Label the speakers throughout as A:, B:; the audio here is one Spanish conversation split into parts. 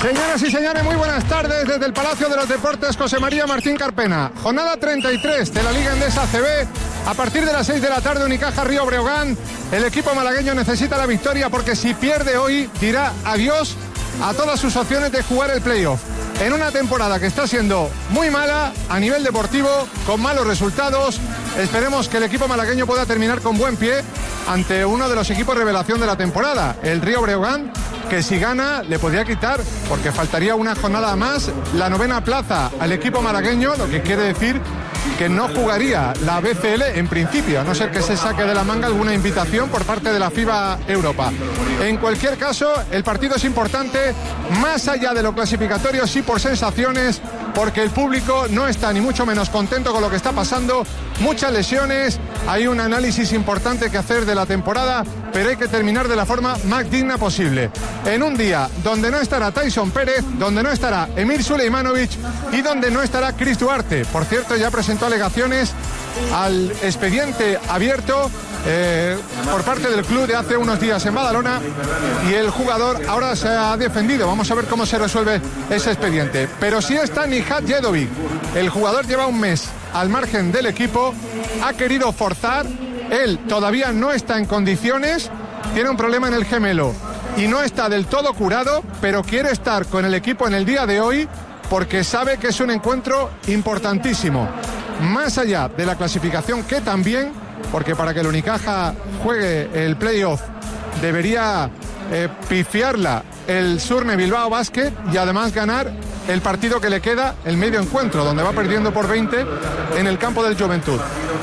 A: Señoras y señores, muy buenas tardes desde el Palacio de los Deportes José María Martín Carpena. Jornada 33 de la Liga Endesa ACB. A partir de las 6 de la tarde, Unicaja Río Breogán. El equipo malagueño necesita la victoria porque si pierde hoy dirá adiós a todas sus opciones de jugar el playoff. En una temporada que está siendo muy mala a nivel deportivo, con malos resultados. Esperemos que el equipo malagueño pueda terminar con buen pie ante uno de los equipos revelación de la temporada, el Río Breogán, que si gana le podría quitar, porque faltaría una jornada más, la 9ª plaza al equipo malagueño, lo que quiere decir que no jugaría la BCL en principio, a no ser que se saque de la manga alguna invitación por parte de la FIBA Europa. En cualquier caso, el partido es importante, más allá de lo clasificatorio, sí por sensaciones, porque el público no está ni mucho menos contento con lo que está pasando, muchas lesiones, hay un análisis importante que hacer de la temporada, pero hay que terminar de la forma más digna posible. En un día donde no estará Tyson Pérez, donde no estará Emir Suleimanovic y donde no estará Chris Duarte. Por cierto, ya presentó alegaciones al expediente abierto por parte del club de hace unos días en Badalona, y el jugador ahora se ha defendido. Vamos a ver cómo se resuelve ese expediente. Pero sí está Nihat Yedovic. El jugador lleva un mes al margen del equipo, ha querido forzar, él todavía no está en condiciones, tiene un problema en el gemelo y no está del todo curado, pero quiere estar con el equipo en el día de hoy porque sabe que es un encuentro importantísimo, más allá de la clasificación, que también, porque para que el Unicaja juegue el playoff debería pifiarla el Surne Bilbao Basket y además ganar el partido que le queda, el medio encuentro, donde va perdiendo por 20 en el campo del Juventud.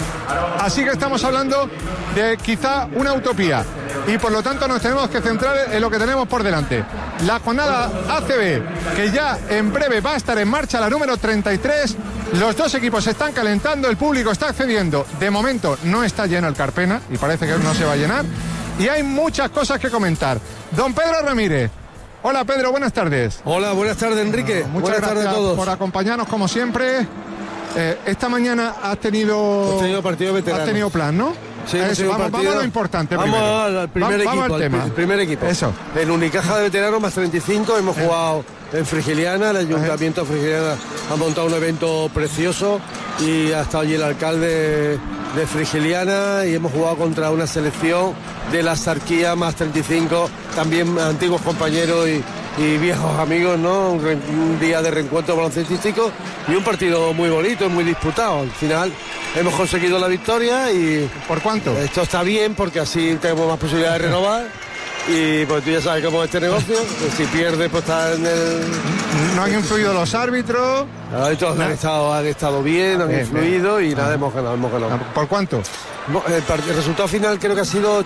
A: Así que estamos hablando de quizá una utopía y por lo tanto nos tenemos que centrar en lo que tenemos por delante. La jornada ACB, que ya en breve va a estar en marcha, la número 33. Los dos equipos se están calentando, el público está accediendo. De momento no está lleno el Carpena y parece que no se va a llenar. Y hay muchas cosas que comentar. Don Pedro Ramírez. Hola Pedro, buenas tardes.
B: Hola, buenas tardes Enrique.
A: Muchas gracias a todos por acompañarnos como siempre. Esta mañana has tenido
B: partido veterano.
A: Has tenido plan, ¿no?
B: Sí,
A: vamos a lo importante.
B: Vamos al primer equipo.
A: Vamos al tema.
B: El primer equipo.
A: Eso.
B: El Unicaja de veteranos más 35. Hemos jugado en Frigiliana. El Ayuntamiento de Frigiliana ha montado un evento precioso y ha estado allí el alcalde de Frigiliana y hemos jugado contra una selección de la Sarquía más 35, también antiguos compañeros y viejos amigos, ¿no? Un día de reencuentro baloncestístico y un partido muy bonito, muy disputado. Al final hemos conseguido la victoria y...
A: ¿Por cuánto?
B: Esto está bien porque así tenemos más posibilidades de renovar. Y pues tú ya sabes cómo es este negocio, pues si pierdes pues está en el...
A: No han influido los árbitros.
B: Los árbitros han estado bien, han influido y nada, hemos ganado.
A: ¿Por cuánto?
B: El resultado final creo que ha sido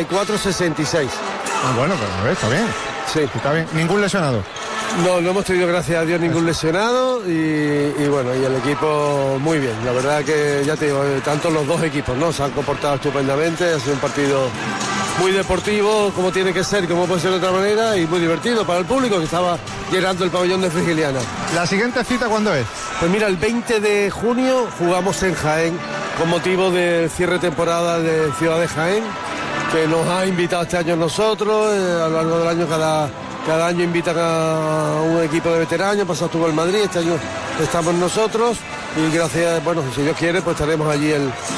B: 84-66.
A: Bueno, pero está bien.
B: Sí.
A: Está bien. ¿Ningún lesionado?
B: No hemos tenido, gracias a Dios, ningún lesionado y bueno, y el equipo muy bien. La verdad que, ya te digo, tanto los dos equipos, ¿no? Se han comportado estupendamente, ha sido un partido muy deportivo, como tiene que ser, como puede ser de otra manera, y muy divertido para el público que estaba llenando el pabellón de Frigiliana.
A: ¿La siguiente cita cuándo es?
B: Pues mira, el 20 de junio jugamos en Jaén, con motivo del cierre de temporada de Ciudad de Jaén, que nos ha invitado este año nosotros, a lo largo del año cada año invitan a un equipo de veteranos, pasado estuvo en Madrid, este año estamos nosotros, y gracias, bueno, si Dios quiere, pues estaremos allí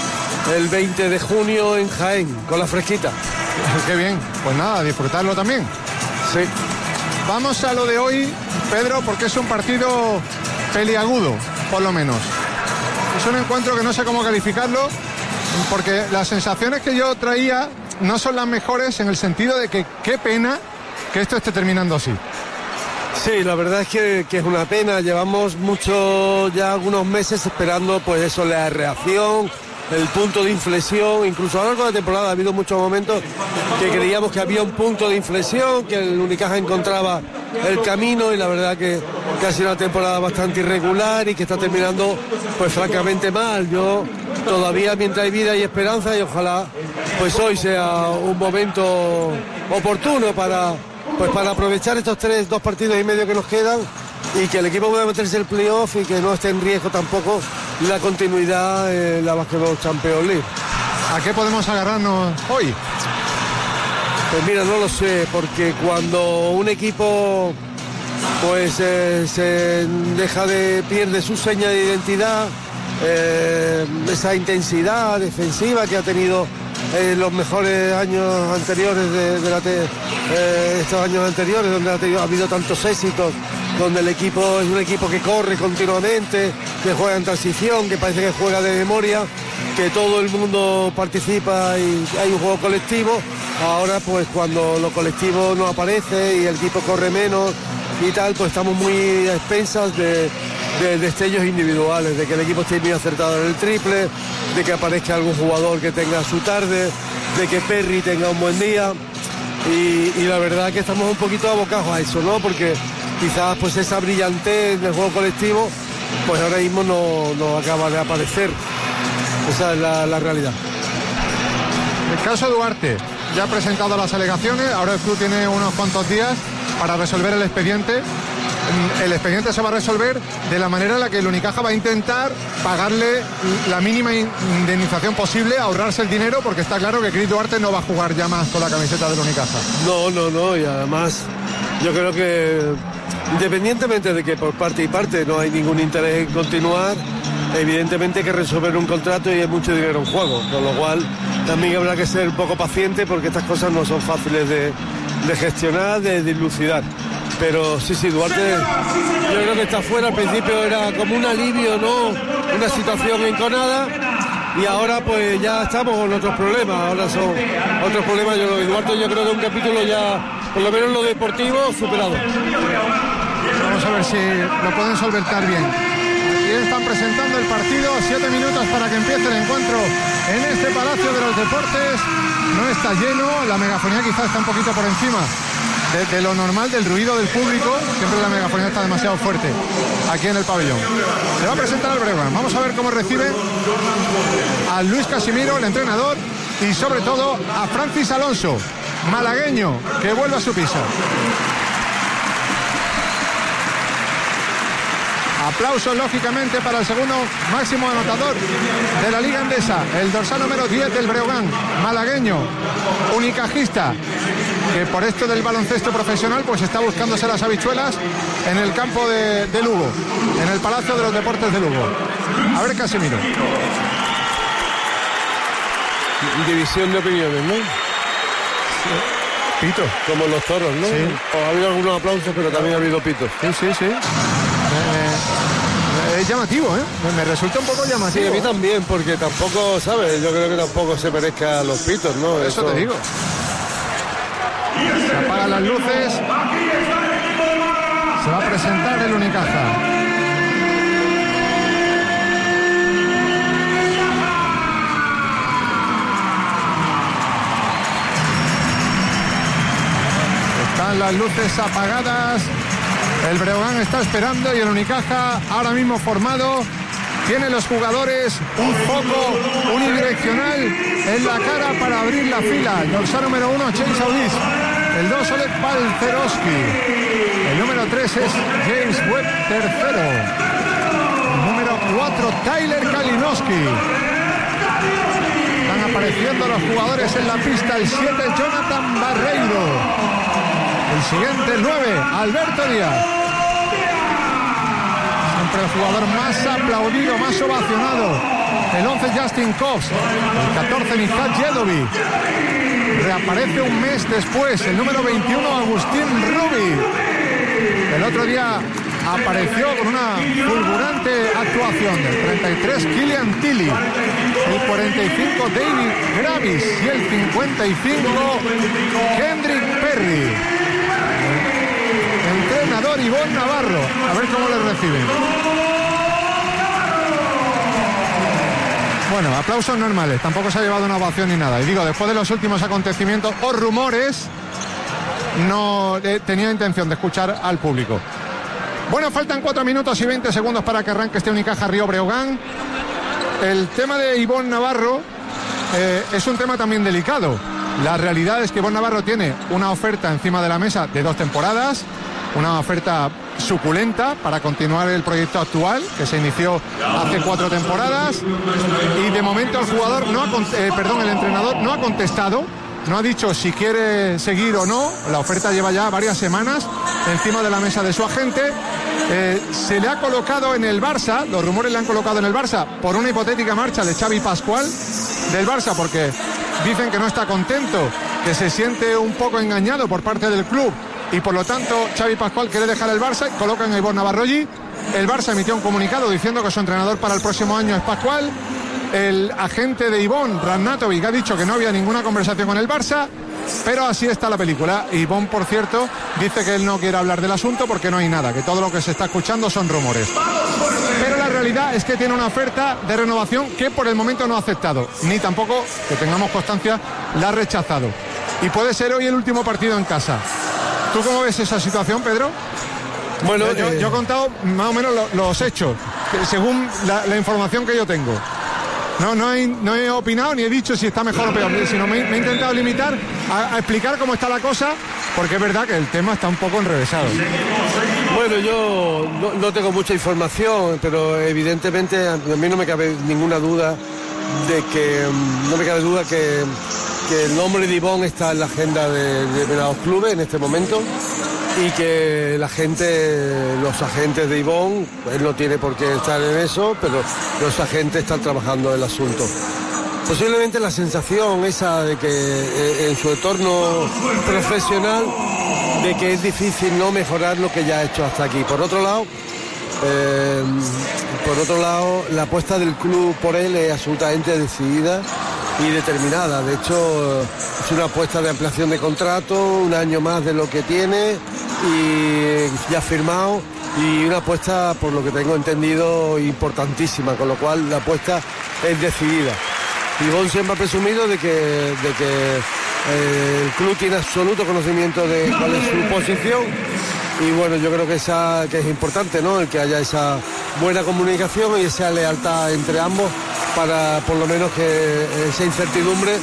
B: el 20 de junio en Jaén, con la fresquita.
A: Qué bien, pues nada, disfrutarlo también.
B: Sí.
A: Vamos a lo de hoy, Pedro, porque es un partido peliagudo, por lo menos. Es un encuentro que no sé cómo calificarlo, porque las sensaciones que yo traía no son las mejores, en el sentido de que qué pena que esto esté terminando así.
B: Sí, la verdad es que es una pena. Llevamos ya algunos meses esperando pues eso, la reacción, el punto de inflexión. Incluso a lo largo de la temporada ha habido muchos momentos que creíamos que había un punto de inflexión, que el Unicaja encontraba el camino, y la verdad que ha sido una temporada bastante irregular y que está terminando pues francamente mal. Yo todavía, mientras hay vida y esperanza, y ojalá pues hoy sea un momento oportuno para aprovechar estos 2 partidos y medio que nos quedan y que el equipo pueda meterse en el playoff y que no esté en riesgo tampoco la continuidad en la Basketball Champions League.
A: ¿A qué podemos agarrarnos hoy?
B: Pues mira, no lo sé, porque cuando un equipo pues pierde su seña de identidad, esa intensidad defensiva que ha tenido los mejores años anteriores estos años anteriores, donde ha habido tantos éxitos, donde el equipo es un equipo que corre continuamente, que juega en transición, que parece que juega de memoria, que todo el mundo participa y hay un juego colectivo. Ahora pues cuando lo colectivo no aparece y el equipo corre menos y tal, pues estamos muy a expensas de destellos individuales, de que el equipo esté muy acertado en el triple, de que aparezca algún jugador que tenga su tarde, de que Perry tenga un buen día y la verdad que estamos un poquito abocados a eso, ¿no? Porque quizás pues esa brillantez del juego colectivo pues ahora mismo no acaba de aparecer. Esa es la realidad.
A: El caso Duarte ya ha presentado las alegaciones, ahora el club tiene unos cuantos días para resolver el expediente. El expediente se va a resolver de la manera en la que el Unicaja va a intentar pagarle la mínima indemnización posible, ahorrarse el dinero, porque está claro que Chris Duarte no va a jugar ya más con la camiseta del Unicaja.
B: No, y además yo creo que independientemente de que por parte y parte no hay ningún interés en continuar, evidentemente hay que resolver un contrato y hay mucho dinero en juego, con lo cual también habrá que ser un poco paciente porque estas cosas no son fáciles de gestionar, de dilucidar. Pero sí, Duarte yo creo que está fuera. Al principio era como un alivio, ¿no? Una situación enconada y ahora pues ya estamos con otros problemas. Ahora son otros problemas. Duarte yo creo que un capítulo ya, por lo menos en lo deportivo, superado.
A: Vamos a ver si lo pueden solventar bien. Aquí están presentando el partido, 7 minutos para que empiece el encuentro en este Palacio de los Deportes. No está lleno, la megafonía quizás está un poquito por encima de lo normal, del ruido del público. Siempre la megafonía está demasiado fuerte aquí en el pabellón. Se va a presentar el Breogán. Vamos a ver cómo recibe a Luis Casimiro, el entrenador, y sobre todo a Francis Alonso, malagueño, que vuelve a su piso. Aplausos lógicamente para el segundo máximo anotador de la Liga Endesa, el dorsal número 10 del Breogán, malagueño, unicajista, que por esto del baloncesto profesional pues está buscándose las habichuelas en el campo de Lugo, en el Palacio de los Deportes de Lugo. A ver, Casimiro.
B: División de opiniones, ¿no?
A: Pito.
B: Como los toros, ¿no?
A: Sí.
B: Ha habido algunos aplausos, pero también ha habido pitos.
A: Sí. Es llamativo, ¿eh? Me resulta un poco llamativo.
B: Sí, a mí también, porque tampoco, ¿sabes? Yo creo que tampoco se merezca los pitos, ¿no?
A: Eso te digo. Se apagan las luces. Se va a presentar el Unicaja. Están las luces apagadas. El Breogán está esperando y el Unicaja, ahora mismo formado, tiene los jugadores un foco unidireccional en la cara para abrir la fila. El dorsal número 1, Chase Audis. El 2, Oleg Balcerowski. El número 3 es James Webb, tercero. El número 4, Tyler Kalinowski. Están apareciendo los jugadores en la pista. El 7, Jonathan Barreiro. El siguiente, el 9, Alberto Díaz. Siempre el jugador más aplaudido, más ovacionado. El 11, Justin Cox. El 14, Nihat Yedovi. Reaparece un mes después. El número 21, Agustín Rubi. El otro día apareció con una fulgurante actuación. Del 33, Killian Tilly. El 45, David Gravis. Y el 55, Kendrick Perry. Entrenador Ivonne Navarro. A ver cómo le reciben. Bueno, aplausos normales. Tampoco se ha llevado una ovación ni nada. Y digo, después de los últimos acontecimientos o rumores, no tenía intención de escuchar al público. Bueno, faltan 4 minutos y 20 segundos para que arranque este Unicaja Río Breogán. El tema de Ivonne Navarro es un tema también delicado. La realidad es que Ivonne Navarro tiene una oferta encima de la mesa de 2 temporadas, una oferta suculenta para continuar el proyecto actual que se inició hace 4 temporadas, y de momento el jugador el entrenador no ha contestado no ha dicho si quiere seguir o no. La oferta lleva ya varias semanas encima de la mesa de su agente. Se le ha colocado en el Barça, los rumores le han colocado en el Barça por una hipotética marcha de Xavi Pascual del Barça, porque dicen que no está contento, que se siente un poco engañado por parte del club y por lo tanto Xavi Pascual quiere dejar el Barça y colocan a Ivonne Navarroyi. El Barça emitió un comunicado diciendo que su entrenador para el próximo año es Pascual. El agente de Ivonne, Radnatovic, ha dicho que no había ninguna conversación con el Barça, pero así está la película. Ivonne, por cierto, dice que él no quiere hablar del asunto porque no hay nada, que todo lo que se está escuchando son rumores. Pero la realidad es que tiene una oferta de renovación que por el momento no ha aceptado, ni tampoco, que tengamos constancia, la ha rechazado. Y puede ser hoy el último partido en casa. ¿Tú cómo ves esa situación, Pedro?
C: Bueno,
A: yo he contado más o menos los hechos, según la información que yo tengo. No he opinado ni he dicho si está mejor o peor, sino me he intentado limitar a explicar cómo está la cosa, porque es verdad que el tema está un poco enrevesado.
C: Bueno, yo no tengo mucha información, pero evidentemente a mí no me cabe ninguna duda de que el nombre de Ivonne está en la agenda de los clubes en este momento, y que los agentes de Ivonne, él no tiene por qué estar en eso, pero los agentes están trabajando en el asunto. Posiblemente la sensación esa de que en su entorno profesional, de que es difícil no mejorar lo que ya ha hecho hasta aquí. Por otro lado, la apuesta del club por él es absolutamente decidida y determinada. De hecho, es una apuesta de ampliación de contrato, un año más de lo que tiene y ya firmado, y una apuesta, por lo que tengo entendido, importantísima, con lo cual la apuesta es decidida. Ivonne siempre ha presumido de que el club tiene absoluto conocimiento de cuál es su posición, y bueno, yo creo que es importante, ¿no?, el que haya esa buena comunicación y esa lealtad entre ambos, para por lo menos que esa incertidumbre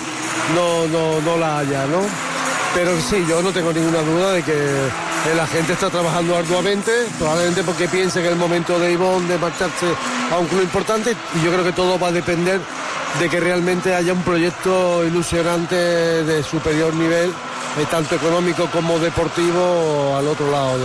C: no la haya, ¿no? Pero sí, yo no tengo ninguna duda de que la gente está trabajando arduamente, probablemente porque piense que es el momento de Ivonne de marcharse a un club importante, y yo creo que todo va a depender de que realmente haya un proyecto ilusionante de superior nivel, tanto económico como deportivo, al otro lado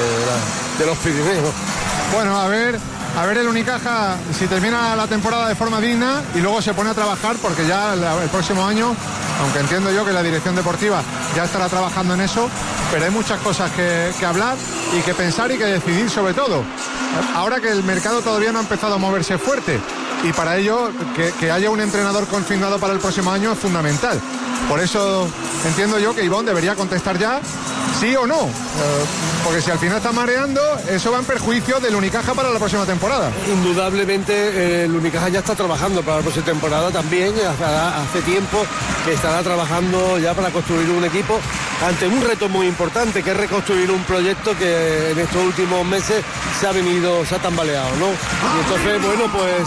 C: de los Pirineos.
A: Bueno, a ver el Unicaja si termina la temporada de forma digna y luego se pone a trabajar, porque ya el próximo año, aunque entiendo yo que la dirección deportiva ya estará trabajando en eso, pero hay muchas cosas que hablar y que pensar y que decidir, sobre todo ahora que el mercado todavía no ha empezado a moverse fuerte, y para ello que haya un entrenador confirmado para el próximo año es fundamental. Por eso entiendo yo que Ivonne debería contestar ya sí o no, porque si al final está mareando, eso va en perjuicio del Unicaja para la próxima temporada.
C: Indudablemente el Unicaja ya está trabajando para la próxima temporada también, hace tiempo que estará trabajando ya para construir un equipo ante un reto muy importante, que es reconstruir un proyecto que en estos últimos meses se ha tambaleado, ¿no? Y entonces, bueno, pues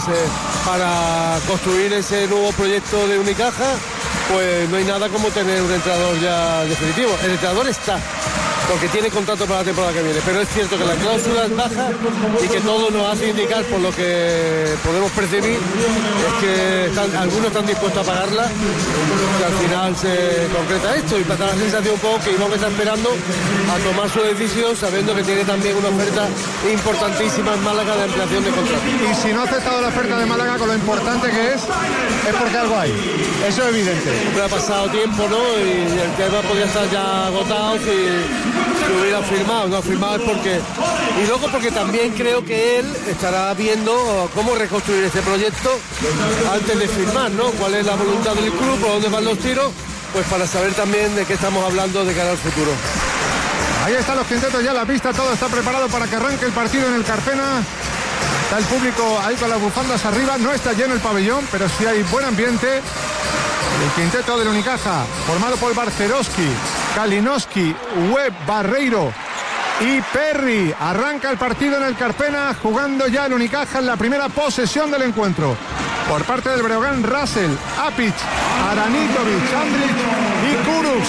C: para construir ese nuevo proyecto de Unicaja, pues no hay nada como tener un entrenador ya definitivo. El entrenador está, porque tiene contrato para la temporada que viene, pero es cierto que la cláusula es baja y que todo nos hace indicar, por lo que podemos percibir, es que algunos están dispuestos a pagarla, que al final se concreta esto, y para dar la sensación un poco que Ivonne está esperando a tomar su decisión, sabiendo que tiene también una oferta importantísima en Málaga de ampliación de contrato.
A: Y si no ha aceptado la oferta de Málaga, con lo importante que es porque algo hay, eso es evidente.
C: Pero ha pasado tiempo, ¿no?, y el tema podría estar ya agotado si hubiera firmado. No ha firmado es porque, y luego porque también creo que él estará viendo cómo reconstruir este proyecto antes de firmar, ¿no? Cuál es la voluntad del club, por dónde van los tiros, pues para saber también de qué estamos hablando de cara al futuro.
A: Ahí están los quintetos ya en la pista, todo está preparado para que arranque el partido en el Carpena. Está el público ahí con las bufandas arriba, no está lleno el pabellón, pero sí hay buen ambiente. El quinteto del Unicaja, formado por Barcerowski, Kalinowski, Webb, Barreiro y Perry. Arranca el partido en el Carpena, jugando ya el Unicaja en la primera posesión del encuentro. Por parte del Breogán, Russell, Apic, Aranitovic, Andrić y Kurucs.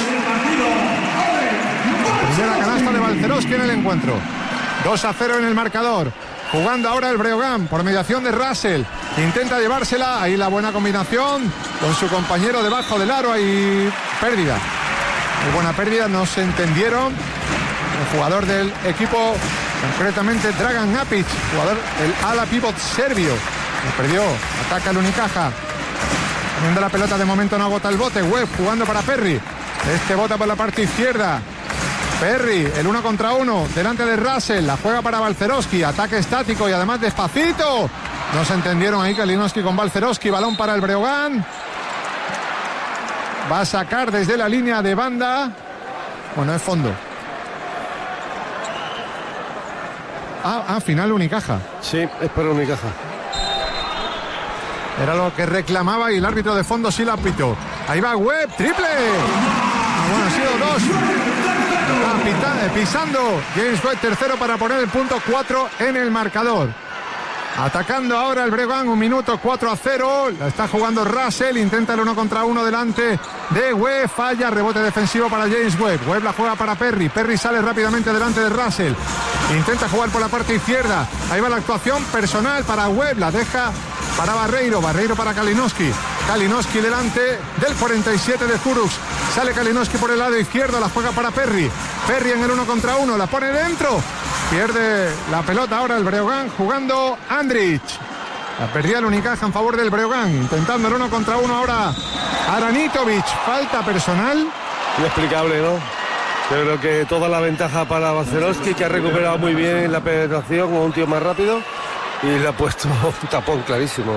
A: Primera canasta de Barcerowski en el encuentro. 2-0 en el marcador. Jugando ahora el Breogán por mediación de Russell. Intenta llevársela. Ahí la buena combinación con su compañero debajo del aro. Ahí pérdida. Muy buena pérdida, no se entendieron. El jugador del equipo, concretamente Dragan Apic, jugador del ala pivot serbio, lo perdió. Ataca el Unicaja. Poniendo la pelota, de momento no agota el bote. Webb jugando para Perry. Este bota por la parte izquierda. Perry, el 1 contra 1, delante de Russell, la juega para Balcerowski, ataque estático y además despacito. No se entendieron ahí Kalinowski con Balcerowski, balón para el Breogán. Va a sacar desde la línea de banda. Bueno, es fondo. Final Unicaja.
C: Sí, es para Unicaja.
A: Era lo que reclamaba y el árbitro de fondo sí la pitó. Ahí va Webb, triple. Bueno, ha sido 2. Pisando James Webb, tercero, para poner el punto 4 en el marcador. Atacando ahora el Breogán, 1 minuto, 4-0. La está jugando Russell, intenta el 1 contra 1 delante de Webb, falla, rebote defensivo para James Webb. Webb la juega para Perry, Perry sale rápidamente delante de Russell, intenta jugar por la parte izquierda. Ahí va la actuación personal para Webb, la deja para Barreiro para Kalinowski. Kalinowski delante del 47 de Kurucs. Sale Kalinowski por el lado izquierdo, la juega para Perry. Perry en el 1 contra 1, la pone dentro. Pierde la pelota ahora el Breogán jugando Andrich. La perdía el Unicaja en favor del Breogán. Intentando el 1 contra 1 ahora Aranitovic. Falta personal.
C: Inexplicable, ¿no? Yo creo que toda la ventaja para Balcerowski, que ha recuperado muy bien la penetración con un tío más rápido. Y le ha puesto un tapón clarísimo.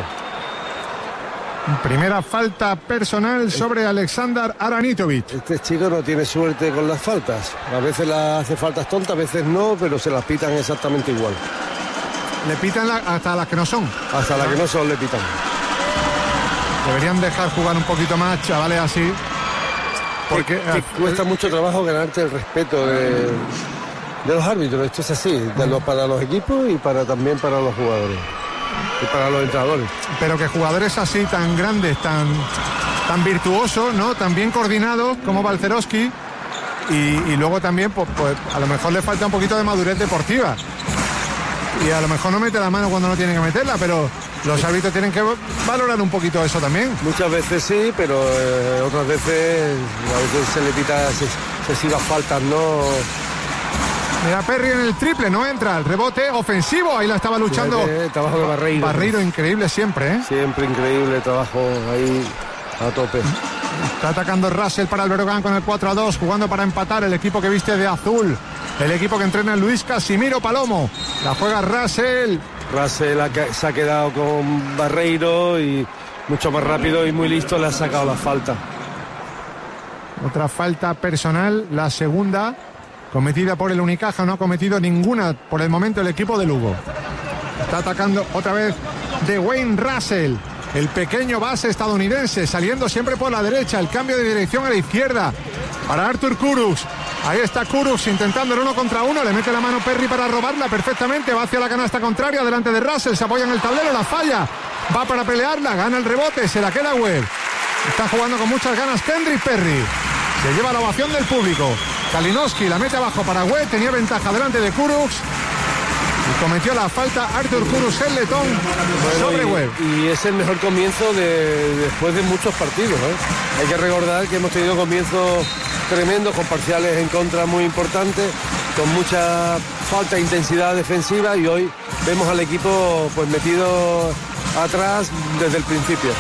A: Primera falta personal sobre Aleksandar Aranitovic.
C: Este chico no tiene suerte con las faltas. A veces hace faltas tontas, a veces no, pero se las pitan exactamente igual.
A: Le pitan hasta las que no son.
C: Hasta las que no son le pitan.
A: Deberían dejar jugar un poquito más, chavales, así. Porque
C: que cuesta mucho trabajo ganarte el respeto de los árbitros. Esto es así, para los equipos y también para los jugadores. Y para los entrenadores.
A: Pero que jugadores así tan grandes, tan virtuosos, ¿no? Tan bien coordinados como Balcerowski y luego también pues a lo mejor le falta un poquito de madurez deportiva y a lo mejor no mete la mano cuando no tiene que meterla, pero los árbitros tienen que valorar un poquito eso también.
C: Muchas veces sí, pero otras veces a veces se le pita excesivas faltas, ¿no?
A: Mira, Perry en el triple, no entra, el rebote ofensivo, ahí la estaba luchando.
C: Trabajo de Barreiro.
A: Barreiro increíble siempre, ¿eh?
C: Siempre increíble trabajo ahí a tope.
A: Está atacando Russell para el Breogán con el 4-2, jugando para empatar el equipo que viste de azul. El equipo que entrena Luis Casimiro Palomo. La juega Russell.
C: Russell se ha quedado con Barreiro y mucho más rápido y muy listo le ha sacado la falta.
A: Otra falta personal, la segunda cometida por el Unicaja, no ha cometido ninguna por el momento el equipo de Lugo. Está atacando otra vez Dwayne Russell, el pequeño base estadounidense, saliendo siempre por la derecha, el cambio de dirección a la izquierda para Artur Kurucs. Ahí está Kurucs intentando el 1 contra 1, le mete la mano Perry para robarla perfectamente, va hacia la canasta contraria, delante de Russell, se apoya en el tablero, la falla, va para pelearla, gana el rebote, se la queda Webb. Está jugando con muchas ganas Kendrick Perry, se lleva la ovación del público. Kalinowski la mete abajo para Webb, tenía ventaja delante de Kurucs y cometió la falta Artur Kurucs, el letón, sobre Webb.
C: Y es el mejor comienzo después de muchos partidos, ¿eh? Hay que recordar que hemos tenido comienzos tremendos con parciales en contra muy importantes, con mucha falta de intensidad defensiva, y hoy vemos al equipo pues metido atrás desde el principio.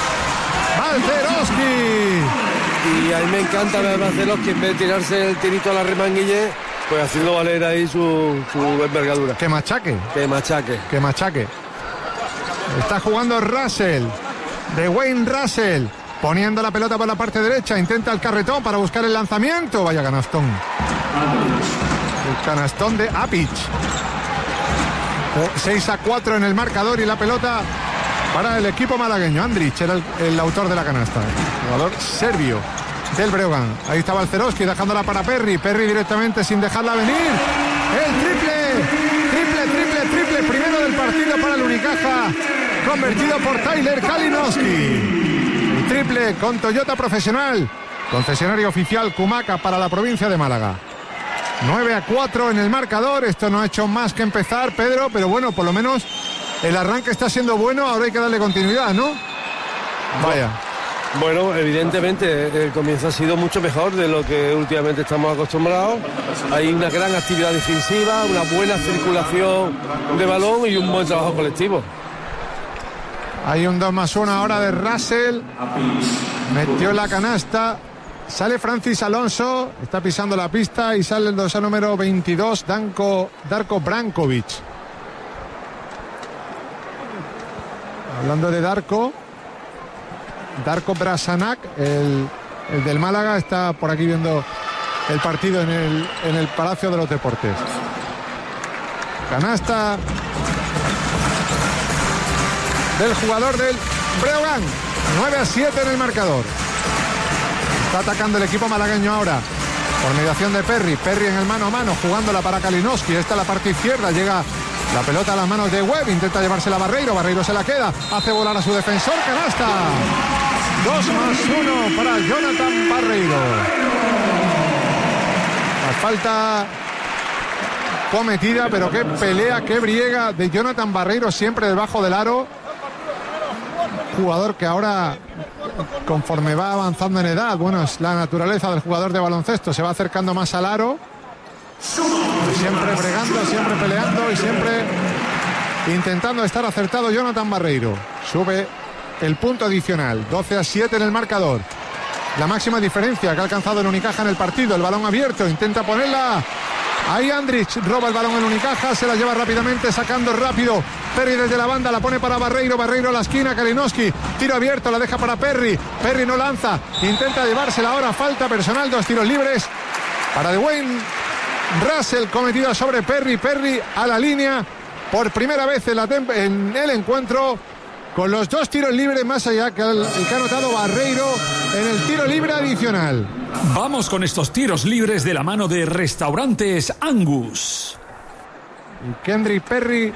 A: Balcerowski.
C: Y a mí me encanta ver a Balcerowski, en vez de tirarse el tirito a la remanguille, pues haciendo valer ahí su envergadura.
A: Que machaque.
C: Que machaque.
A: Que machaque. Está jugando Russell. Dwayne Russell. Poniendo la pelota por la parte derecha. Intenta el carretón para buscar el lanzamiento. Vaya canastón. El canastón de Apic. 6-4 en el marcador y la pelota para el equipo malagueño. Andrich era el autor de la canasta. Jugador serbio del Breogán. Ahí está Balcerowski dejándola para Perry. Perry directamente sin dejarla venir. El triple primero del partido para el Unicaja, convertido por Tyler Kalinowski. El triple con Toyota Profesional, concesionario oficial Kumaca para la provincia de Málaga. 9-4 en el marcador. Esto no ha hecho más que empezar, Pedro, pero bueno, por lo menos el arranque está siendo bueno. Ahora hay que darle continuidad, ¿no? Vaya.
C: Bueno, evidentemente el comienzo ha sido mucho mejor de lo que últimamente estamos acostumbrados. Hay una gran actividad defensiva, una buena circulación de balón y un buen trabajo colectivo.
A: Hay un 2+1 ahora de Russell. Metió la canasta. Sale Francis Alonso. Está pisando la pista y sale el dorsal número 22, Darko Brankovic. Hablando de Darko Brasanac, el del Málaga, está por aquí viendo el partido en el Palacio de los Deportes. Canasta del jugador del Breogán. 9-7 en el marcador. Está atacando el equipo malagueño ahora por mediación de Perry en el mano a mano, jugándola para Kalinowski. Esta es la parte izquierda, llega la pelota a las manos de Webb, intenta llevársela a Barreiro se la queda, hace volar a su defensor, canasta. 2+1 para Jonathan Barreiro. La falta cometida, pero qué pelea, qué briega de Jonathan Barreiro, siempre debajo del aro. Jugador que ahora, conforme va avanzando en edad, bueno, es la naturaleza del jugador de baloncesto, se va acercando más al aro, siempre bregando, siempre peleando y siempre intentando estar acertado Jonathan Barreiro. Sube el punto adicional, 12-7 en el marcador. La máxima diferencia que ha alcanzado el Unicaja en el partido. El balón abierto, intenta ponerla ahí Andrich, roba el balón en Unicaja, se la lleva rápidamente, sacando rápido Perry desde la banda, la pone para Barreiro a la esquina, Kalinowski, tiro abierto, la deja para Perry no lanza, intenta llevársela ahora, falta personal, 2 tiros libres para Dwayne Russell cometida sobre Perry a la línea por primera vez en el encuentro, con los 2 tiros libres más allá que el que ha anotado Barreiro en el tiro libre adicional.
D: Vamos con estos tiros libres de la mano de Restaurantes Angus.
A: Y Kendrick Perry.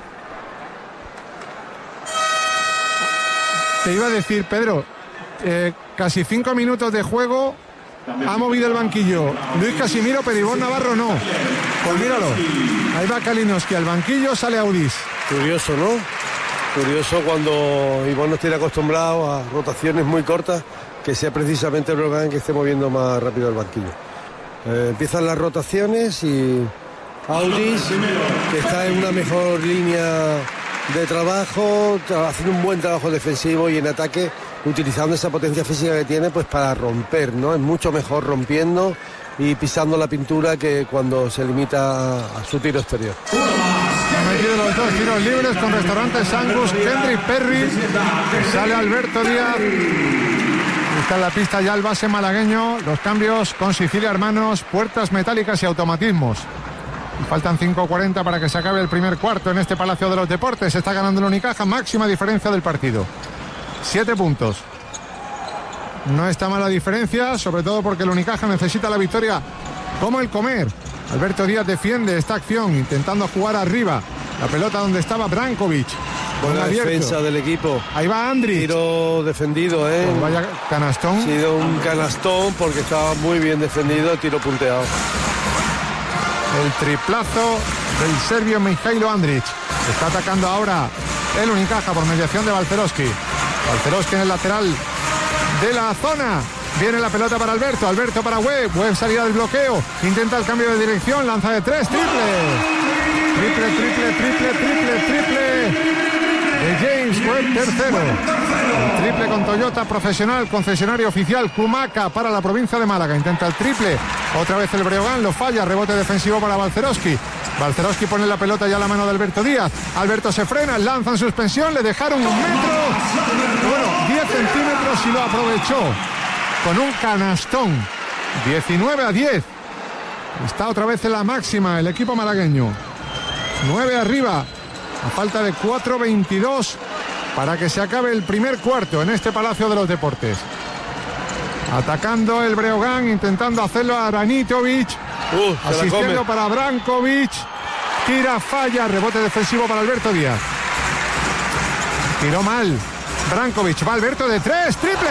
A: Te iba a decir, Pedro, casi 5 minutos de juego, ha movido el banquillo Luis Casimiro, pero Ivonne Navarro no. Pues míralo, ahí va Kalinowski al banquillo, sale Audis.
C: Curioso, ¿no? Curioso cuando Ivonne no esté acostumbrado a rotaciones muy cortas, que sea precisamente Brogan que esté moviendo más rápido el banquillo. Empiezan las rotaciones y Audis, que está en una mejor línea de trabajo, haciendo un buen trabajo defensivo y en ataque, utilizando esa potencia física que tiene pues para romper, ¿no? Es mucho mejor rompiendo y pisando la pintura que cuando se limita a su tiro exterior.
A: Ha metido los 2 tiros libres con Restaurantes Angus, Kendrick Perry, sale Alberto Díaz. Está en la pista ya el base malagueño. Los cambios con Sicilia Hermanos, puertas metálicas y automatismos. Faltan 5:40 para que se acabe el primer cuarto en este Palacio de los Deportes. Está ganando el Unicaja, máxima diferencia del partido. 7 puntos. No está mala diferencia, sobre todo porque el Unicaja necesita la victoria como el comer. Alberto Díaz defiende esta acción, intentando jugar arriba. La pelota donde estaba Brankovic.
C: Buena defensa del equipo.
A: Ahí va Andrich.
C: Tiro defendido, ¿eh?
A: Pues vaya canastón.
C: Ha sido un canastón porque estaba muy bien defendido, tiro punteado.
A: El triplazo del serbio Mijailo Andrich. Está atacando ahora el Unicaja por mediación de Balcerowski. Balcerowski en el lateral de la zona. Viene la pelota para Alberto para Webb salida del bloqueo, intenta el cambio de dirección, lanza de 3, triple de James Webb, tercero. El triple con Toyota Profesional, concesionario oficial Kumaca para la provincia de Málaga. Intenta el triple, otra vez el Breogán, lo falla, rebote defensivo para Balcerowski pone la pelota ya a la mano de Alberto Díaz. Alberto se frena, lanza en suspensión, le dejaron 1 metro, 10 centímetros y lo aprovechó con un canastón. 19-10. Está otra vez en la máxima el equipo malagueño. 9 arriba, a falta de 4:22 para que se acabe el primer cuarto en este Palacio de los Deportes. Atacando el Breogán, intentando hacerlo a Ranitovic, asistiendo para Brankovic, tira, falla, rebote defensivo para Alberto Díaz. Tiró mal Brankovic, va Alberto de 3, triple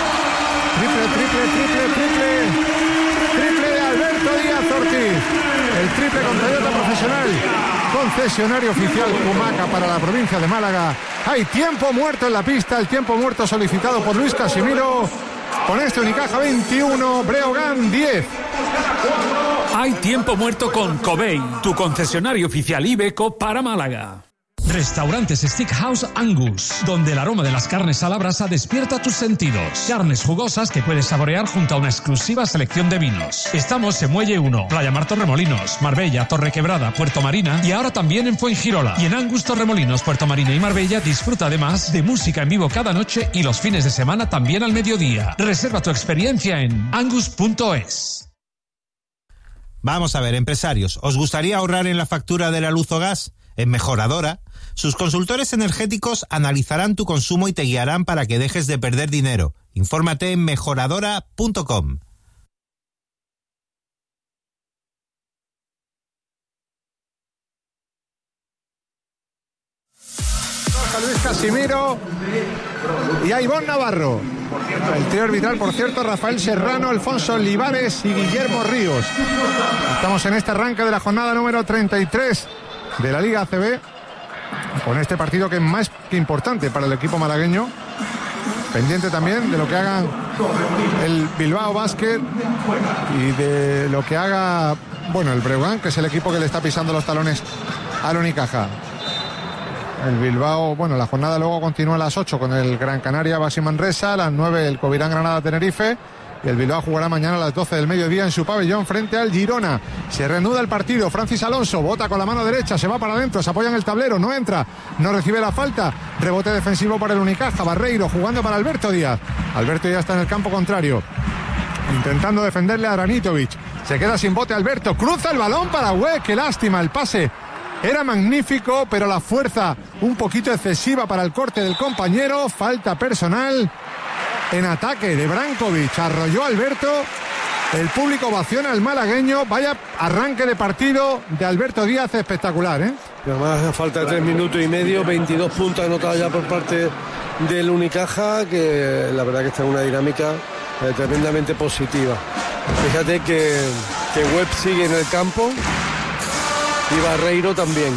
A: de Alberto Díaz Ortiz. El triple con Toyota Profesional, concesionario oficial Kumaca para la provincia de Málaga. Hay tiempo muerto en la pista, el tiempo muerto solicitado por Luis Casimiro. con este Unicaja 21, Breogán 10.
D: Hay tiempo muerto con Covey, tu concesionario oficial Iveco para Málaga.
E: Restaurantes Steakhouse Angus, donde el aroma de las carnes a la brasa despierta tus sentidos. Carnes jugosas que puedes saborear junto a una exclusiva selección de vinos. Estamos en Muelle 1, Playa Mar Torremolinos, Marbella, Torrequebrada, Puerto Marina y ahora también en Fuengirola. Y en Angus Torremolinos, Puerto Marina y Marbella disfruta además de música en vivo cada noche y los fines de semana también al mediodía. Reserva tu experiencia en angus.es.
F: Vamos a ver, empresarios, ¿os gustaría ahorrar en la factura de la luz o gas? En Mejoradora, sus consultores energéticos analizarán tu consumo y te guiarán para que dejes de perder dinero. Infórmate en mejoradora.com.
A: Luis Casimiro y a Ivonne Navarro. El trío arbitral, por cierto, Rafael Serrano, Alfonso Olivares y Guillermo Ríos. Estamos en este arranque de la jornada número 33 de la Liga ACB, con este partido que es más que importante para el equipo malagueño, pendiente también de lo que hagan el Bilbao Basket y de lo que haga, bueno, el Breogán, que es el equipo que le está pisando los talones al Unicaja. El Bilbao, bueno, la jornada luego continúa a las 8 con el Gran Canaria Baxi Manresa, a las 9 el Covirán Granada Tenerife, y el Bilbao jugará mañana a las 12 del mediodía en su pabellón frente al Girona. Se reanuda el partido, Francis Alonso bota con la mano derecha, se va para adentro, se apoya en el tablero, no entra, no recibe la falta, rebote defensivo para el Unicaja, Barreiro jugando para Alberto Díaz. Alberto Díaz está en el campo contrario, intentando defenderle a Aranitovic, se queda sin bote Alberto, cruza el balón para Webb, qué lástima, el pase era magnífico, pero la fuerza un poquito excesiva para el corte del compañero, falta personal en ataque de Brankovic, arrolló a Alberto, el público ovaciona al malagueño, vaya arranque de partido de Alberto Díaz espectacular, ¿eh?
C: Y además a falta de 3 minutos y medio, 22 puntos anotados ya por parte del Unicaja, que la verdad que está en una dinámica tremendamente positiva. Fíjate que Webb sigue en el campo y Barreiro también.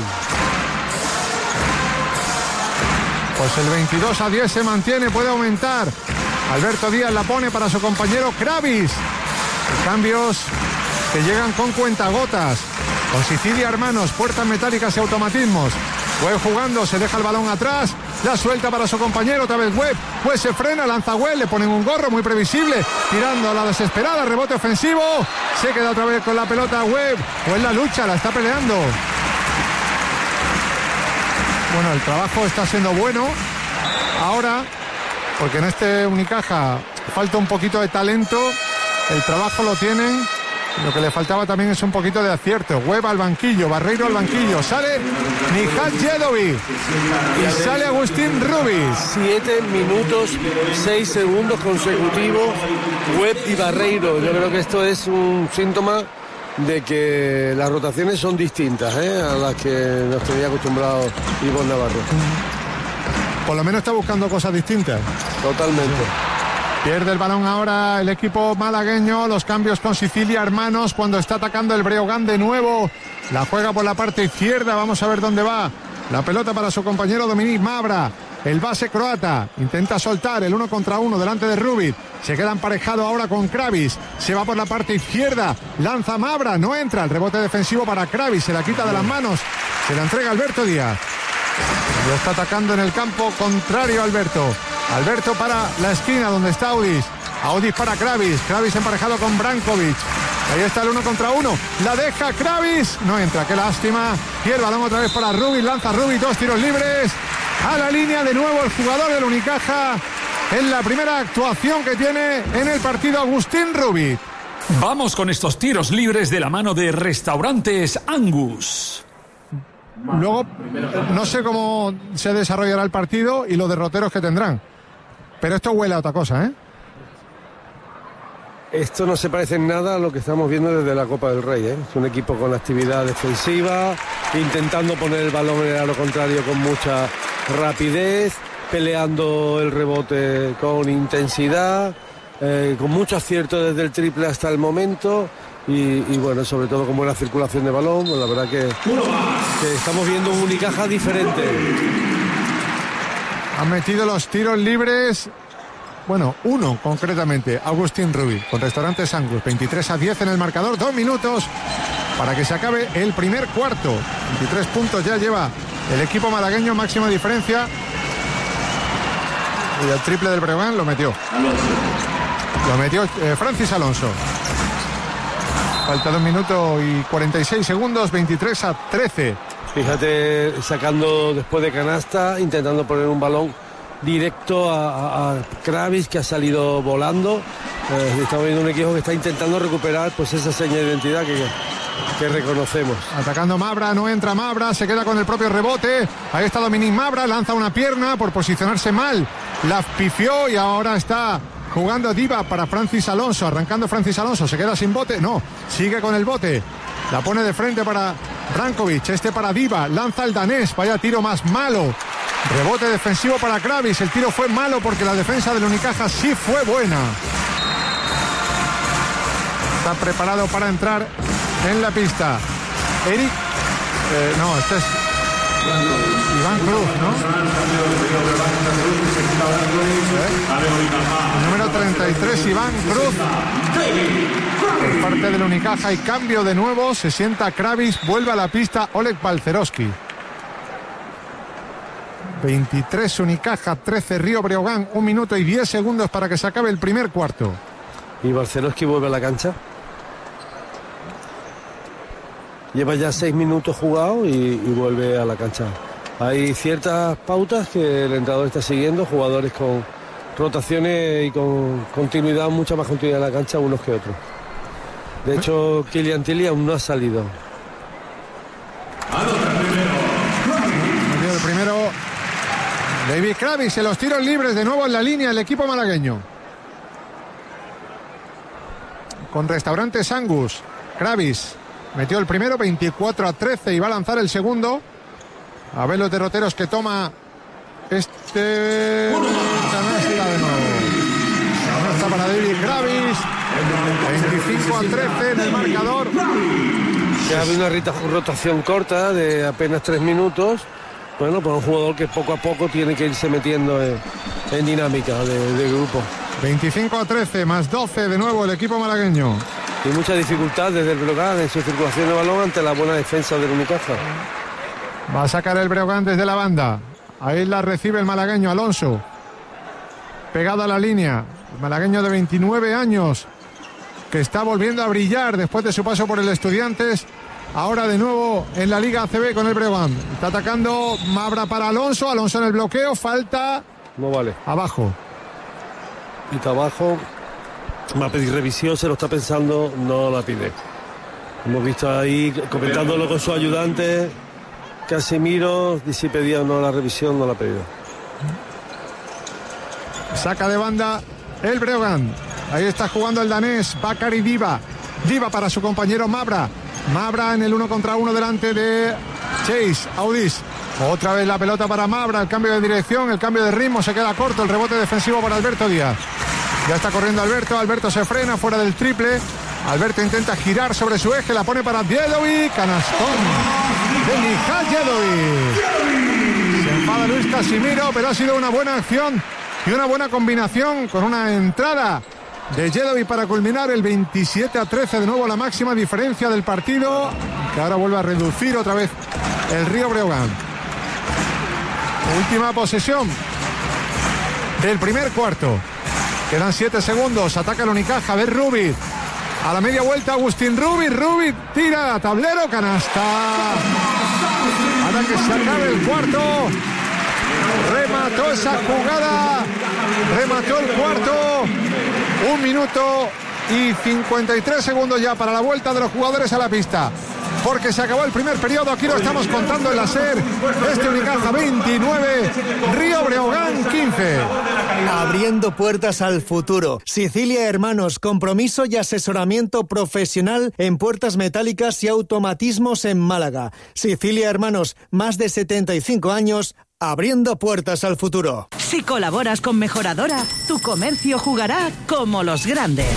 A: Pues el 22-10 se mantiene, puede aumentar. Alberto Díaz la pone para su compañero Kravis. Cambios que llegan con cuentagotas, con Sicilia Hermanos, puertas metálicas y automatismos. Webb jugando, se deja el balón atrás, la suelta para su compañero, otra vez Webb. Webb se frena, lanza Webb, le ponen un gorro muy previsible, tirando a la desesperada, rebote ofensivo, se queda otra vez con la pelota Webb. Webb la lucha, la está peleando. Bueno, el trabajo está siendo bueno ahora, porque en este Unicaja falta un poquito de talento, el trabajo lo tienen, lo que le faltaba también es un poquito de acierto. Webb al banquillo, Barreiro al banquillo, sale Nihal Jedovic y sale Agustín Rubis.
C: 7 minutos 6 segundos consecutivos Webb y Barreiro. Yo creo que esto es un síntoma de que las rotaciones son distintas, a las que nos tenía acostumbrado Ivonne Navarro.
A: Por lo menos está buscando cosas distintas.
C: Totalmente.
A: Pierde el balón ahora el equipo malagueño, los cambios con Sicilia Hermanos cuando está atacando el Breogán de nuevo. La juega por la parte izquierda, vamos a ver dónde va. La pelota para su compañero Dominic Mabra, el base croata, intenta soltar el 1 contra 1 delante de Rubit. Se queda emparejado ahora con Kravis, se va por la parte izquierda, lanza Mabra, no entra, el rebote defensivo para Kravis, se la quita de las manos, se la entrega Alberto Díaz. Lo está atacando en el campo contrario Alberto. Alberto para la esquina donde está Audis. Audis para Kravis. Kravis emparejado con Brankovic. Ahí está el 1 contra 1. La deja Kravis. No entra, qué lástima. Y el balón otra vez para Rubis. Lanza Rubis, 2 tiros libres. A la línea de nuevo el jugador del Unicaja. En la primera actuación que tiene en el partido Agustín Rubis.
D: Vamos con estos tiros libres de la mano de Restaurantes Angus.
A: Luego, no sé cómo se desarrollará el partido y los derroteros que tendrán. Pero esto huele a otra cosa, ¿eh?
C: Esto no se parece en nada a lo que estamos viendo desde la Copa del Rey, ¿eh? Es un equipo con actividad defensiva, intentando poner el balón en el aro contrario con mucha rapidez, peleando el rebote con intensidad, con mucho acierto desde el triple hasta el momento. Y bueno, sobre todo con buena circulación de balón, pues la verdad que estamos viendo un Unicaja diferente.
A: Han metido los tiros libres Bueno, uno concretamente, Agustín Rubí, con Restaurantes Angus, 23-10 en el marcador, 2 minutos para que se acabe el primer cuarto. 23 puntos ya lleva el equipo malagueño, máxima diferencia. Y el triple del Breogán lo metió. Francis Alonso. Falta 2 minutos y 46 segundos, 23-13.
C: Fíjate, sacando después de canasta, intentando poner un balón directo a Kravis, que ha salido volando. Estamos viendo un equipo que está intentando recuperar pues esa seña de identidad que reconocemos.
A: Atacando Mabra, no entra Mabra, se queda con el propio rebote. Ahí está Dominic Mabra, lanza una pierna por posicionarse mal. La pifió y ahora está jugando Diva para Francis Alonso. Arrancando Francis Alonso, se queda sin bote. No, sigue con el bote. La pone de frente para Brankovic, para Diva. Lanza el danés, vaya tiro más malo. Rebote defensivo para Kravis. El tiro fue malo porque la defensa del Unicaja sí fue buena. Está preparado para entrar en la pista Eric. Este es Iván Cruz, ¿no? El número 33, Iván Cruz. Por parte del Unicaja y cambio de nuevo. Se sienta Kravis, vuelve a la pista Oleg Balcerowski. 23 Unicaja, 13 Río Breogán, 1 minuto y 10 segundos para que se acabe el primer cuarto.
C: Y Balcerowski vuelve a la cancha. Lleva ya 6 minutos jugado y vuelve a la cancha. Hay ciertas pautas que el entrenador está siguiendo, jugadores con rotaciones y con continuidad, mucha más continuidad en la cancha unos que otros. De hecho, Killian Tilly aún no ha salido.
A: El primero, David Kravis en los tiros libres, de nuevo en la línea el equipo malagueño. Con Restaurantes Angus, Kravis metió el primero, 24-13, y va a lanzar el segundo. A ver los derroteros que toma canasta de nuevo. Canasta para David Kravis. 25-13 en el marcador.
C: Se abre una rotación corta de apenas 3 minutos. Bueno, para un jugador que poco a poco tiene que irse metiendo en dinámica de grupo.
A: 25-13, más 12 de nuevo el equipo malagueño.
C: Y mucha dificultad desde el Breogán en su circulación de balón ante la buena defensa del Unicaja.
A: Va a sacar el Breogán desde la banda. Ahí la recibe el malagueño Alonso. Pegado a la línea. El malagueño de 29 años, que está volviendo a brillar después de su paso por el Estudiantes. Ahora de nuevo en la Liga ACB con el Breogán. Está atacando Mabra para Alonso. Alonso en el bloqueo. Falta.
C: No vale.
A: Abajo.
C: Y está abajo. Va a pedir revisión, se lo está pensando, no la pide. Hemos visto ahí comentándolo con su ayudante Casimiro, y si pedía o no la revisión, no la ha pedido.
A: Saca de banda el Breogán. Ahí está jugando el danés Bakary Diva. Diva para su compañero Mabra. Mabra en el 1 contra 1 delante de Chase Audis. Otra vez la pelota para Mabra. El cambio de dirección, el cambio de ritmo, se queda corto. El rebote defensivo para Alberto Díaz. Ya está corriendo Alberto. Alberto se frena fuera del triple. Alberto intenta girar sobre su eje. La pone para Djedovic. Canastón de Mihal Djedovic. Se enfada Luis Casimiro, pero ha sido una buena acción y una buena combinación con una entrada de Djedovic para culminar el 27-13. De nuevo la máxima diferencia del partido, que ahora vuelve a reducir otra vez el Río Breogán. Última posesión del primer cuarto. Quedan 7 segundos. Ataca el Unicaja. A ver Rubí. A la media vuelta Agustín Rubí. Rubí tira. Tablero. Canasta. Ahora que se acabe el cuarto. Remató esa jugada. Remató el cuarto. 1 minuto y 53 segundos ya para la vuelta de los jugadores a la pista. Porque se acabó el primer periodo. Aquí lo estamos contando en la SER. Unicaja 29, Río Breogán 15.
G: Abriendo puertas al futuro. Sicilia Hermanos, compromiso y asesoramiento profesional en puertas metálicas y automatismos en Málaga. Sicilia Hermanos, más de 75 años, abriendo puertas al futuro.
H: Si colaboras con Mejoradora, tu comercio jugará como los grandes.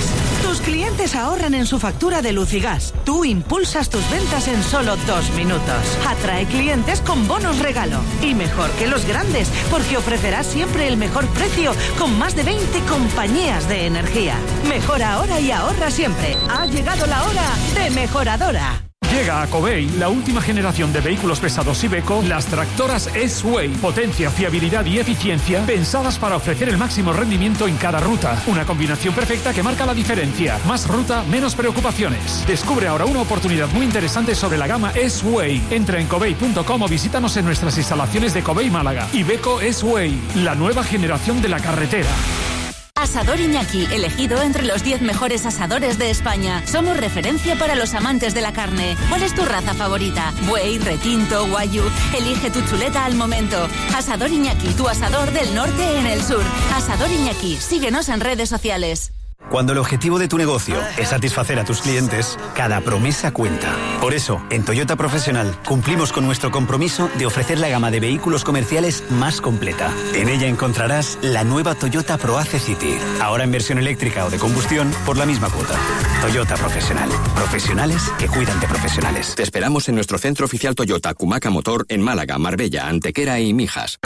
H: Tus clientes ahorran en su factura de luz y gas. Tú impulsas tus ventas en solo 2 minutos. Atrae clientes con bonos regalo. Y mejor que los grandes, porque ofrecerás siempre el mejor precio con más de 20 compañías de energía. Mejora ahora y ahorra siempre. Ha llegado la hora de Mejoradora.
D: Llega a Covey la última generación de vehículos pesados Iveco, las tractoras S-Way. Potencia, fiabilidad y eficiencia pensadas para ofrecer el máximo rendimiento en cada ruta. Una combinación perfecta que marca la diferencia. Más ruta, menos preocupaciones. Descubre ahora una oportunidad muy interesante sobre la gama S-Way. Entra en covey.com o visítanos en nuestras instalaciones de Covey Málaga. Iveco S-Way, la nueva generación de la carretera.
I: Asador Iñaki, elegido entre los 10 mejores asadores de España. Somos referencia para los amantes de la carne. ¿Cuál es tu raza favorita? Buey, retinto, guayu. Elige tu chuleta al momento. Asador Iñaki, tu asador del norte en el sur. Asador Iñaki, síguenos en redes sociales.
J: Cuando el objetivo de tu negocio es satisfacer a tus clientes, cada promesa cuenta. Por eso, en Toyota Profesional, cumplimos con nuestro compromiso de ofrecer la gama de vehículos comerciales más completa. En ella encontrarás la nueva Toyota ProAce City, ahora en versión eléctrica o de combustión por la misma cuota. Toyota Profesional. Profesionales que cuidan de profesionales.
K: Te esperamos en nuestro centro oficial Toyota Cumaca Motor en Málaga, Marbella, Antequera y Mijas.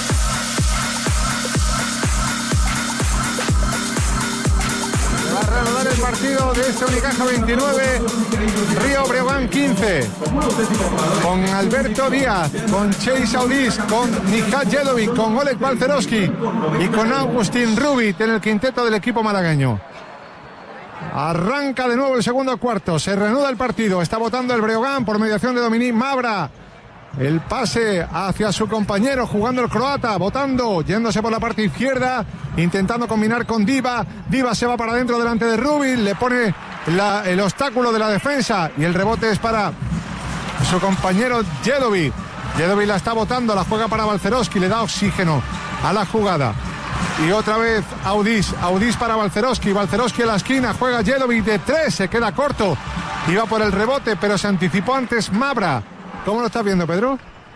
A: El partido de este Unicaja 29, Río Breogán 15, con Alberto Díaz, con Chase Audis, con Nihat Jedovic, con Oleg Balcerowski y con Agustín Rubit en el quinteto del equipo malagueño. Arranca de nuevo el segundo cuarto, se reanuda el partido, está votando el Breogán por mediación de Dominic Mabra. El pase hacia su compañero, jugando el croata, botando, yéndose por la parte izquierda, intentando combinar con Diva. Diva se va para adentro delante de Rubin, le pone el obstáculo de la defensa y el rebote es para su compañero Jedovic. Jedovic la está botando, la juega para Balcerowski, le da oxígeno a la jugada. Y otra vez Audis para Balcerowski, Balcerowski a la esquina, juega Jedovic de 3, se queda corto, iba por el rebote, pero se anticipó antes Mabra. ¿Cómo lo estás viendo, Pedro?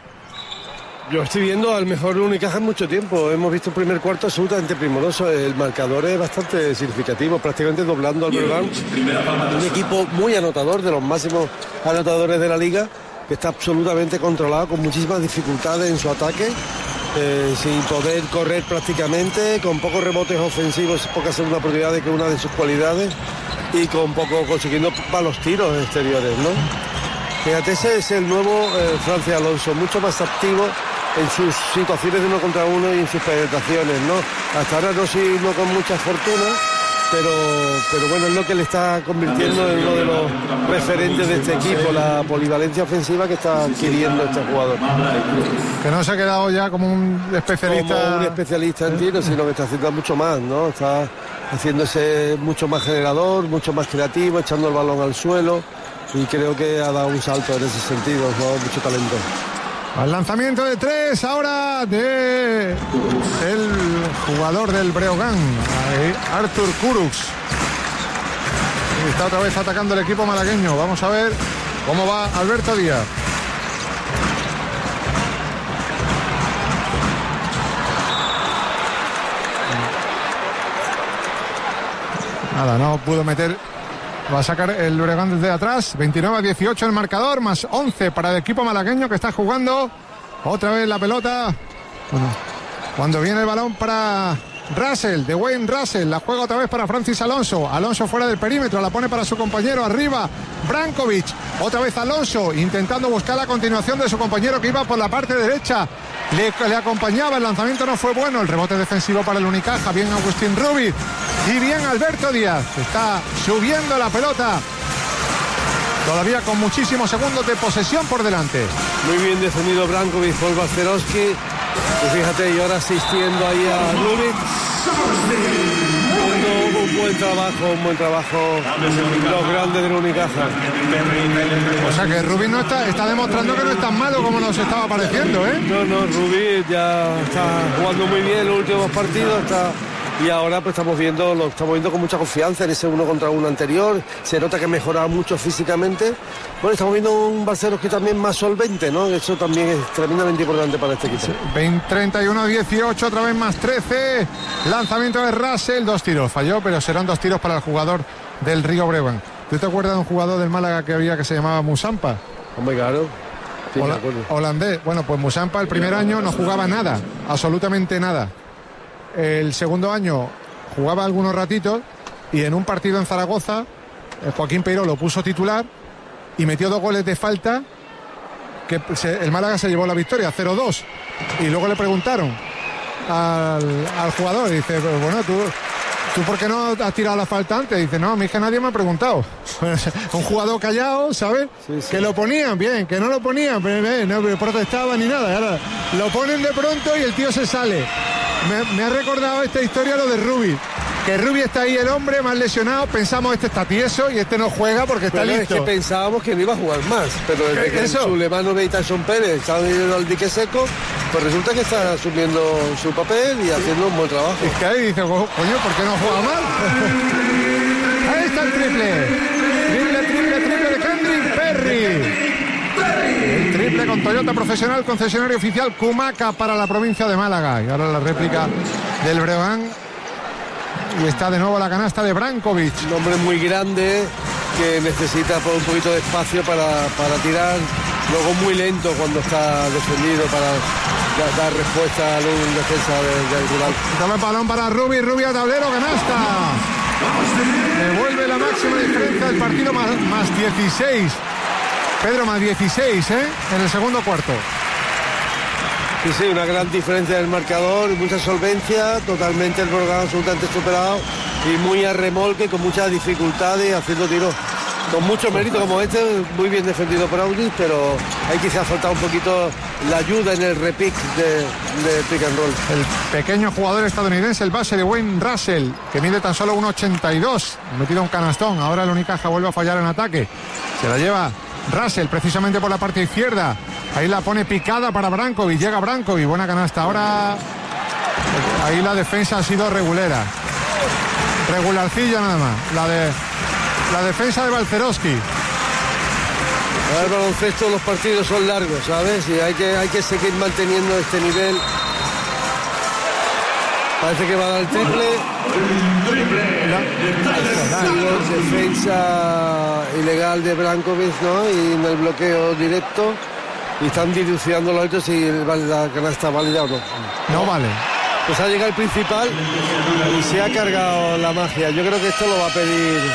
C: Yo estoy viendo al mejor Unicaja en mucho tiempo. Hemos visto un primer cuarto absolutamente primoroso. El marcador es bastante significativo, prácticamente doblando al Breogán. Un equipo muy anotador, de los máximos anotadores de la liga, que está absolutamente controlado, con muchísimas dificultades en su ataque, sin poder correr prácticamente, con pocos rebotes ofensivos, pocas segundas oportunidades, que es una de sus cualidades, y con poco consiguiendo para los tiros exteriores, ¿no? Fíjate, ese es el nuevo Francis Alonso, mucho más activo en sus situaciones de 1 contra 1 y en sus penetraciones, ¿no? Hasta ahora no con mucha fortuna, pero bueno, es lo que le está convirtiendo en uno de los referentes de este equipo, la polivalencia ofensiva que está adquiriendo este jugador.
A: Que no se ha quedado ya como un especialista.
C: Como un especialista en tiro, sino que está haciendo mucho más, ¿no? Está haciéndose mucho más generador, mucho más creativo, echando el balón al suelo. Y creo que ha dado un salto en ese sentido, ¿no? Mucho talento.
A: Al lanzamiento de 3 ahora de el jugador del Breogán, Artur Kurucs. Está otra vez atacando el equipo malagueño. Vamos a ver cómo va Alberto Díaz. Nada, no pudo meter. Va a sacar el Breogán desde atrás. 29-18 el marcador, más 11 para el equipo malagueño, que está jugando otra vez la pelota. Bueno, cuando viene el balón para Russell, de Wayne Russell, la juega otra vez para Francis Alonso. Alonso fuera del perímetro, la pone para su compañero arriba, Brankovic. Otra vez Alonso, intentando buscar la continuación de su compañero que iba por la parte derecha. Le acompañaba, el lanzamiento no fue bueno. El rebote defensivo para el Unicaja. Bien Agustín Rubit y bien Alberto Díaz. Está subiendo la pelota. Todavía con muchísimos segundos de posesión por delante.
C: Muy bien defendido Brankovic por Balcerowski. Y fíjate, y ahora asistiendo ahí a Rubik. Un buen trabajo los grandes del Unicaja.
A: O sea que Rubik no está demostrando que no es tan malo como nos estaba pareciendo, ¿eh?
C: No, Rubik ya está jugando muy bien en los últimos partidos, y ahora pues lo estamos viendo con mucha confianza en ese 1 contra 1 anterior. Se nota que ha mejorado mucho físicamente. Bueno, estamos viendo un Balcerowski también más solvente, ¿no? Eso también es tremendamente importante para este equipo.
A: 31-18, otra vez más 13. Lanzamiento de Russell, 2 tiros. Falló, pero serán 2 tiros para el jugador del Río Breogán. ¿Tú te acuerdas de un jugador del Málaga que había que se llamaba Musampa?
C: Hombre, claro. Sí,
A: holandés. Bueno, pues Musampa el primer año no jugaba nada, absolutamente nada. El segundo año jugaba algunos ratitos y en un partido en Zaragoza Joaquín Peiró lo puso titular y metió 2 goles de falta que el Málaga se llevó la victoria, 0-2. Y luego le preguntaron al jugador, y dice, bueno, ¿tú por qué no has tirado la falta antes? Dice, no, a mí es que nadie me ha preguntado. Un jugador callado, ¿sabes? Sí. Que lo ponían bien, que no lo ponían, pero no protestaban ni nada. Ahora lo ponen de pronto y el tío se sale. Me ha recordado esta historia lo de Rubi. Que Rubi está ahí, el hombre más lesionado. Pensamos, este está tieso y este no juega porque está listo.
C: Es que pensábamos que no iba a jugar más, pero desde que su Lemano de Tyson Pérez está yendo al dique seco, pues resulta que está asumiendo su papel y haciendo un buen trabajo.
A: Es que ahí dice, coño, ¿por qué no juega más? Ahí está el triple de Kendrick Perry. El triple con Toyota Profesional, concesionario oficial Kumaca para la provincia de Málaga. Y ahora la réplica del Breogán. Y está de nuevo la canasta de Brankovic.
C: Un hombre muy grande que necesita un poquito de espacio para tirar. Luego muy lento cuando está defendido para dar respuesta a un defensa del rival.
A: Dame el balón para Rubi a tablero, canasta. Devuelve la máxima diferencia del partido, más 16. Pedro, más 16, en el segundo cuarto.
C: Sí, una gran diferencia del marcador, mucha solvencia, totalmente el programa absolutamente superado y muy a remolque, con muchas dificultades, haciendo tiros con mucho mérito como este, muy bien defendido por Audis, pero ahí quizás ha faltado un poquito la ayuda en el repick de pick and roll.
A: El pequeño jugador estadounidense, el base de Wayne Russell, que mide tan solo 1,82, metido un canastón. Ahora el Unicaja vuelve a fallar en ataque, se la lleva Russell precisamente por la parte izquierda. Ahí la pone picada para Brankovic. Llega Brankovic, buena canasta. Ahora ahí la defensa ha sido regulera. Regularcilla nada más. La defensa de Balcerowski.
C: El baloncesto, los partidos son largos, ¿sabes? Y hay que seguir manteniendo este nivel. Parece que va a dar el triple. Defensa ilegal de Brankovic, ¿no? Y en el bloqueo directo. Y están dilucidando los otros si la canasta válida o no.
A: No vale.
C: Pues ha llegado el principal y se ha cargado la magia. Yo creo que esto lo va a pedir